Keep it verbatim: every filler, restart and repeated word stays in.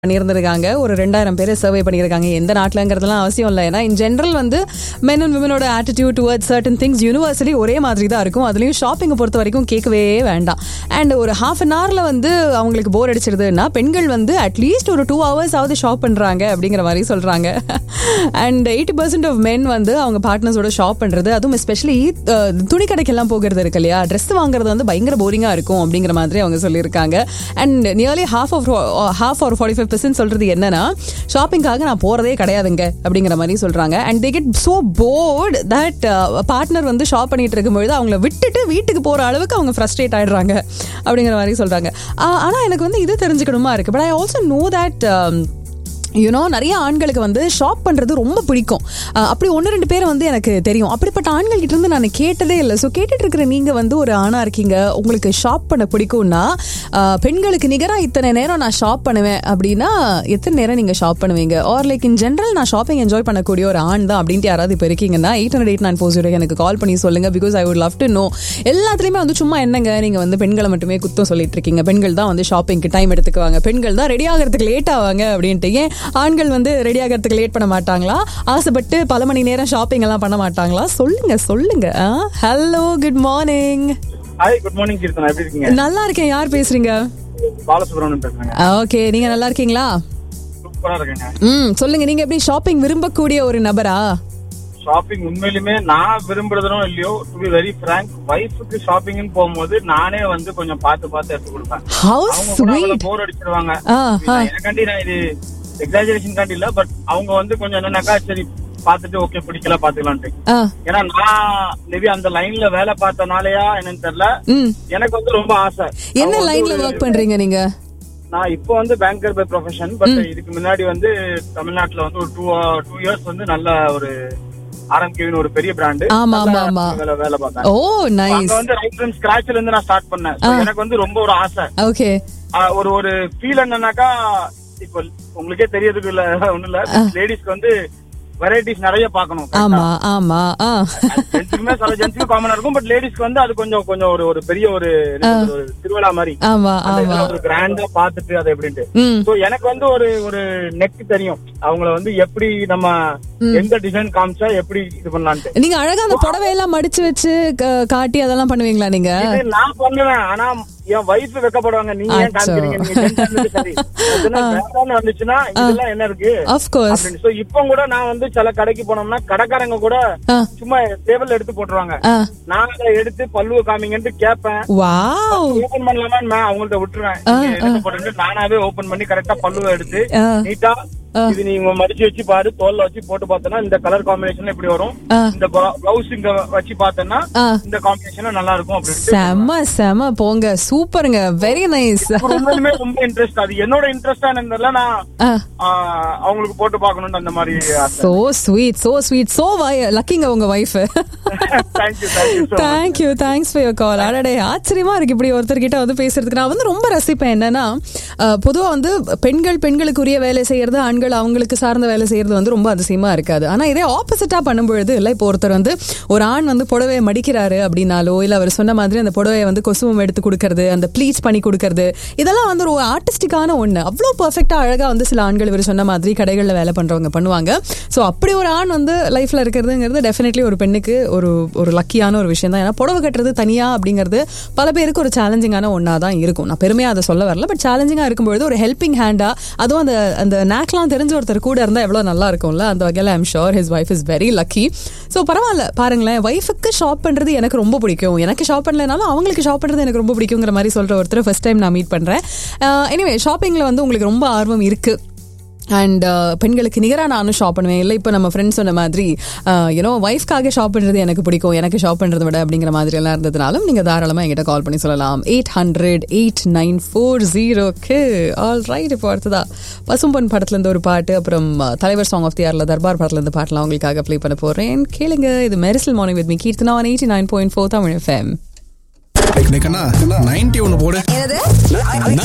பண்ணியிருந்திருக்காங்க. ஒரு ரெண்டாயிரம் பேரை சர்வே பண்ணியிருக்காங்க. எந்த நாட்டிலங்கிறதுலாம் அவசியம் இல்லை. ஏன்னா இன் ஜென்ரல் வந்து men and விமனோட attitude towards certain things universally ஒரே மாதிரி தான் இருக்கும். அதுலேயும் ஷாப்பிங்கை பொறுத்த வரைக்கும் கேட்கவே வேண்டாம். அண்ட் ஒரு ஹாஃப் அன் ஹவரில் வந்து அவங்களுக்கு போர் அடிச்சிருதுன்னா பெண்கள் வந்து அட்லீஸ்ட் ஒரு டூ ஹவர்ஸ் ஆவது ஷாப் பண்ணுறாங்க அப்படிங்கிற மாதிரி சொல்கிறாங்க. And eighty percent of men வந்து அவங்க பார்ட்னர்ஸோட ஷாப் பண்ணுறது, அதுவும் எஸ்பெஷலி துணி கடைக்கெல்லாம் போகிறது இருக்கு இல்லையா, ட்ரெஸ் வாங்குறது வந்து பயங்கர போரிங்காக இருக்கும் அப்படிங்கிற மாதிரி அவங்க சொல்லியிருக்காங்க. And nearly half of half R forty five percent சொல்றது என்னன்னா ஷாப்பிங்காக நான் போறதே கிடையாதுங்க அப்படிங்கிற மாதிரி சொல்றாங்க. And they get so board that partner வந்து ஷாப் பண்ணிட்டு இருக்கும்போது அவங்கள விட்டுட்டு வீட்டுக்கு போற அளவுக்கு அவங்க ஃப்ரஸ்ட்ரேட் ஆயிடுறாங்க அப்படிங்கிற மாதிரி சொல்றாங்க. ஆனா எனக்கு வந்து இது தெரிஞ்சுக்கணுமா இருக்கு. But I also know that you know நிறைய ஆண்களுக்கு வந்து ஷாப் பண்ணுறது ரொம்ப பிடிக்கும். அப்படி ஒன்று ரெண்டு பேர் வந்து எனக்கு தெரியும். அப்படிப்பட்ட ஆண்கள் கிட்ட இருந்து நான் கேட்டதே இல்லை. ஸோ கேட்டுட்டு இருக்கிற நீங்கள் வந்து ஒரு ஆணாக இருக்கீங்க, உங்களுக்கு ஷாப் பண்ண பிடிக்கும்னா பெண்களுக்கு நிகராக இத்தனை நேரம் நான் ஷாப் பண்ணுவேன் அப்படின்னா எத்தனை நேரம் நீங்கள் ஷாப் பண்ணுவீங்க? ஆர் லைக் இன் ஜென்ரல் நான் ஷாப்பிங் என்ஜாய் பண்ணக்கூடிய ஒரு ஆண் தான் அப்படின்ட்டு யாராவது இப்போ இருக்கீங்கன்னா eight hundred eight nine four zero எனக்கு கால் பண்ணி சொல்லுங்கள். Because I would love to know. எல்லாத்துலேயுமே வந்து சும்மா என்னங்க நீங்கள் வந்து பெண்களை மட்டுமே குத்தம் சொல்லிட்டு இருக்கீங்க, பெண்கள் தான் வந்து ஷாப்பிங்க்கு டைம் எடுத்துக்குவாங்க, பெண்கள் தான் ரெடி ஆகிறதுக்கு லேட் ஆவாங்க அப்படின்ட்டு. ஏன் ஆண்கள் வந்து ரெடி ஆகிறதுக்கு லேட் பண்ண மாட்டாங்களா? ஆசைப்பட்டு பல மணி நேரம் ஷாப்பிங் எல்லாம் பண்ண மாட்டாங்களா? சொல்லுங்க சொல்லுங்க. Hello, good morning. Hi, good morning Keerthana, எப்படி இருக்கீங்க? நல்லா இருக்கேன். யார் பேசுறீங்க? பாலசுப்ரமணியன் பேசுறேன். ஓகே, நீங்க நல்லா இருக்கீங்களா? சூப்பரா இருக்கேங்க. ம், சொல்லுங்க. நீங்க எப்படி ஷாப்பிங் விரும்பக்கூடிய ஒரு நபரா? ஷாப்பிங் உண்மையிலுமே நான் விரும்புறதுனோ இல்லையோ, டு பி வெரி ஃபிராங்க், வைஃப்க்கு ஷாப்பிங்னு போகும்போது நானே வந்து கொஞ்சம் பார்த்து பார்த்து எடுத்து கொடுப்பேன். அவங்க போர் அடிச்சிருவாங்க. எனக்காண்டி நான் இது எக்ஸாஜரேஷன் காண்டி இல்ல, பட் அவங்க வந்து கொஞ்சம் என்னன்னாக்கா சரி பாத்துட்டு ஓகே பிடிக்கல பாத்துக்கலான்ட்டு. ஏன்னா நான் மேபி அந்த லைன்ல வேலை பார்த்தனாலயா என்னன்னு தெரியல, எனக்கு வந்து ரொம்ப ஆசை. என்ன லைன்ல ஒர்க் பண்றீங்க நீங்க? நான் இப்போ வந்து பேங்கர் பை ப்ரொஃபஷன். பட் இதுக்கு முன்னாடி வந்து தமிழ்நாட்டுல வந்து ஒரு டூ டூ இயர்ஸ் வந்து நல்ல ஒரு ஆர்எம்கேவின் ஒரு பெரிய பிராண்ட் வேலை பார்த்தேன். ஓ நைஸ். அங்க வந்து ரைட் ஃப்ரம் ஸ்கிராச்ல இருந்து நான் ஸ்டார்ட் பண்ணேன். எனக்கு வந்து ரொம்ப ஒரு ஆசை. ஓகே. ஒரு ஒரு ஃபீல் என்னன்னாக்கா, இப்ப உங்களுக்கே தெரியறதுக்கு இல்ல ஒண்ணு இல்ல, லேடிஸ்க்கு வந்து வெரைட்டிஸ் நிறைய பாக்கணும். ஆமா ஆமா. ஜென்ஸுக்குமே சில ஜென்ஸுக்கு காமனா இருக்கும், பட் லேடிஸ்க்கு வந்து அது கொஞ்சம் கொஞ்சம் ஒரு ஒரு பெரிய ஒரு திருவிழா மாதிரி ஒரு கிராண்டா பாத்துட்டு அது எப்படின்ட்டு. சோ எனக்கு வந்து ஒரு ஒரு நெக் தெரியும், அவங்கள வந்து எப்படி நம்ம எந்த டிசைன் காமிச்சா எப்படி இது பண்ணலான்ட்டு. நீங்க அழகா அந்த புடவை எல்லாம் மடிச்சு வச்சு காட்டி அதெல்லாம் பண்ணுவீங்களா நீங்க? நான் பண்ணுவேன். ஆனா என் வைஃப் வெக்கப்படுவாங்க, நீங்க ஏன் காமிக்கிறீங்க, நீங்க சரி வந்துச்சுன்னா இதெல்லாம் என்ன இருக்கு. இப்ப கூட நான் வந்து சில கடைக்கு போனோம்னா கடைக்காரங்க கூட சும்மா டேபிள் எடுத்து போட்டுருவாங்க. நான் அதை எடுத்து பல்லுவ காமிங்கன்னு கேட்பேன். ஓபன் பண்ணலாமா அவங்கள்ட்ட விட்டுருவேன். நானாவே ஓபன் பண்ணி கரெக்டா பல்லுவ எடுத்து நீட்டா இது நீங்க மடிச்சு வச்சு பாரு, தோல்ல வச்சு போட்டு பார்த்தனா இந்த கலர் காம்பினேஷன் இப்படி வரும், இந்த பிளவுஸ் இங்க வச்சு பார்த்தனா இந்த காம்பினேஷன் நல்லா இருக்கும் அப்படின்னு. செம செம போங்க, சூப்பருங்க, வெரி நைஸ். உண்மையிலுமே ரொம்ப இன்ட்ரெஸ்ட். அது என்னோட இன்ட்ரெஸ்டா இருந்ததுல நான் அவங்களுக்கு போட்டு பார்க்கணும் அந்த மாதிரி. So sweet, so sweet, so லக்கிங்க உங்க wife. Thank you thank you thank you thanks for your கால். அடடே ஆச்சரியமா இருக்கு இப்படி ஒருத்தர் கிட்ட வந்து பேசுறதுக்கு. நான் வந்து ரொம்ப ரசிப்பேன். என்னன்னா பொதுவா வந்து பெண்கள் பெண்களுக்குரிய வேலை செய்யறது, ஆண்கள் அவங்களுக்கு சார்ந்த வேலை செய்யறது வந்து ரொம்ப அதிசயமா இருக்காது. ஆனா இதே ஆப்போசிட்டா பண்ணும்பொழுது இல்ல, இப்போ ஒருத்தர் வந்து ஒரு ஆண் வந்து புடவையை மடிக்கிறாரு அப்படின்னாலோ, இல்ல அவர் சொன்ன மாதிரி அந்த புடவையை வந்து கொசுவம் எடுத்து கொடுக்கறது, அந்த ப்ளீச் பண்ணி கொடுக்கறது, இதெல்லாம் வந்து ஒரு ஆர்டிஸ்டிக்கான ஒண்ணு. அவ்வளவு பெர்ஃபெக்டா அழகா வந்து சில ஆண்கள் இவர் சொன்ன மாதிரி கடைகள்ல வேலை பண்றவங்க பண்ணுவாங்க. சோ அப்படி ஒரு ஆண் வந்து லைஃப்ல இருக்கிறதுங்கிறது டெஃபினெட்லி ஒரு பெண்ணுக்கு ஒரு ஒரு லக்கியான ஒரு விஷயம் தான். ஏன்னா புடவை கட்டுறது தனியா அப்படிங்கிறது பல பேருக்கு ஒரு சேலஞ்சிங்கான ஒன்னா தான் இருக்கும். நான் பெருமையா அதை சொல்ல வரல, பட் சேலஞ்சிங்கா இருக்கும்போது ஒரு ஹெல்பிங் ஹேண்டா, அதுவும் அந்த அந்த நேக்லாம் தெரிஞ்ச ஒருத்தர் கூட இருந்தா எவ்வளவு நல்லா இருக்கும்ல. அந்த வகையில I'm sure his wife is very lucky. So பரவாயில்ல, பாருங்களேன், வைஃபுக்கு ஷாப் பண்றது எனக்கு ரொம்ப பிடிக்கும், எனக்கு ஷாப் பண்ணலனாலும் அவங்களுக்கு ஷாப் பண்றது எனக்கு ரொம்ப பிடிக்குங்கிற மாதிரி சொல்ற ஒருத்தர் ஃபர்ஸ்ட் டைம் நான் மீட் பண்றேன். எனிவே ஷாப்பிங்ல வந்து உங்களுக்கு ரொம்ப ஆர்வம் இருக்கு அண்ட் பெண்களுக்கு நிகராக நானும் ஷாப் பண்ணுவேன். இல்லை இப்போ நம்ம ஃப்ரெண்ட்ஸ் சொன்ன மாதிரி யூனோ வைஃப்காக ஷாப் பண்ணுறது எனக்கு பிடிக்கும், எனக்கு ஷாப் பண்ணுறதை விட அப்படிங்கிற மாதிரி எல்லாம் இருந்ததுனாலும் நீங்கள் தாராளமாக என்கிட்ட கால் பண்ணி சொல்லலாம். Eight hundred eight nine four ஜீரோக்கு. ஆல் ரைட், இப்போ அடுத்ததா பசும்பொன் படத்துலேருந்து ஒரு பாட்டு, அப்புறம் தலைவர் சாங் ஆஃப் தி இயர்ல தர்பார் படத்துலேருந்து பாட்டெலாம் உங்களுக்காக ப்ளே பண்ண போகிறேன். கேளுங்க. இது Mersal morning with me Keerthana on eighty nine point four Tamil FM. Ninety ஒன்னு போடு.